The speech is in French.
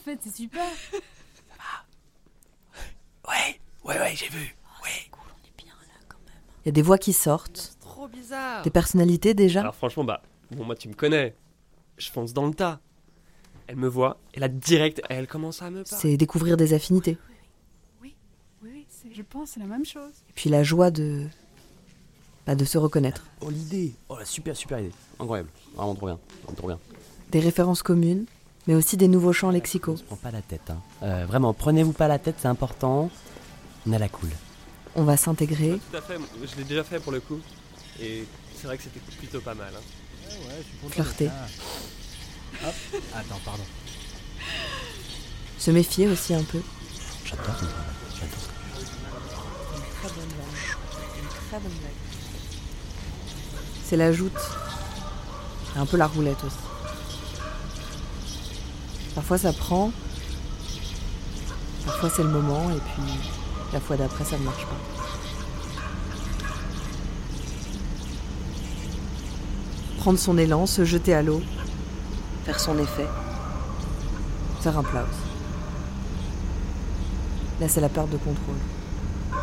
fait, c'est super. Ouais, j'ai vu. Ouais. C'est cool, on est bien là quand même. Il y a des voix qui sortent, C'est trop bizarre. des personnalités déjà. Alors franchement, moi tu me connais. Je fonce dans le tas. Elle me voit, et là direct, elle commence à me parler. C'est découvrir des affinités. Oui, je pense c'est la même chose. Et puis la joie de se reconnaître. Oh l'idée. Oh la super idée. Incroyable. Vraiment trop bien. Des références communes, mais aussi des nouveaux champs lexicaux. On se prend pas la tête. Vraiment, prenez-vous pas la tête, c'est important. On a la cool. On va s'intégrer, Tout à fait, je l'ai déjà fait pour le coup. Et c'est vrai que c'était plutôt pas mal. flirter, Hop. Attends, pardon. se méfier aussi un peu. J'adore ton travail. Très bonne blague. C'est la joute. Et un peu la roulette aussi. Parfois ça prend. Parfois c'est le moment et puis la fois d'après ça ne marche pas. Prendre son élan, se jeter à l'eau, faire son effet, faire un plat aussi. Là c'est la perte de contrôle.